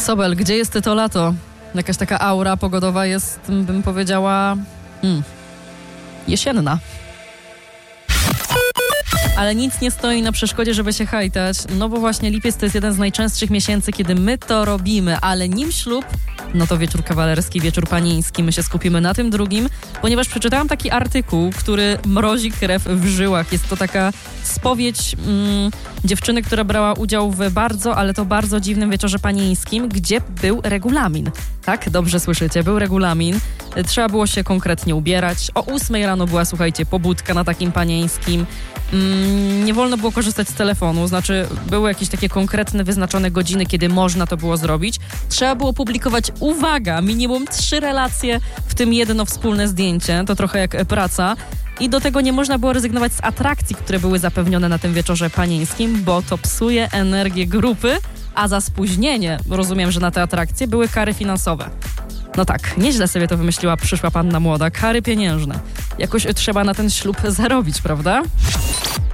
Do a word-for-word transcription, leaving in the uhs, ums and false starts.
Sobel, gdzie jest to lato? Jakaś taka aura pogodowa jest, bym powiedziała, hmm, jesienna. Ale nic nie stoi na przeszkodzie, żeby się hajtać, no bo właśnie lipiec to jest jeden z najczęstszych miesięcy, kiedy my to robimy, ale nim ślub, no to wieczór kawalerski, wieczór panieński. My się skupimy na tym drugim, ponieważ przeczytałam taki artykuł, który mrozi krew w żyłach. Jest to taka spowiedź mm, dziewczyny, która brała udział w bardzo, ale to bardzo dziwnym wieczorze panieńskim, gdzie był regulamin. Tak, dobrze słyszycie, był regulamin. Trzeba było się konkretnie ubierać. O ósmej rano była, słuchajcie, pobudka na takim panieńskim. Mm, nie wolno było korzystać z telefonu, znaczy były jakieś takie konkretne, wyznaczone godziny, kiedy można to było zrobić. Trzeba było publikować, uwaga, minimum trzy relacje, w tym jedno wspólne zdjęcie. To trochę jak praca. I do tego nie można było rezygnować z atrakcji, które były zapewnione na tym wieczorze panieńskim, bo to psuje energię grupy, a za spóźnienie, rozumiem, że na te atrakcje były kary finansowe. No tak, nieźle sobie to wymyśliła przyszła panna młoda. Kary pieniężne. Jakoś trzeba na ten ślub zarobić, prawda?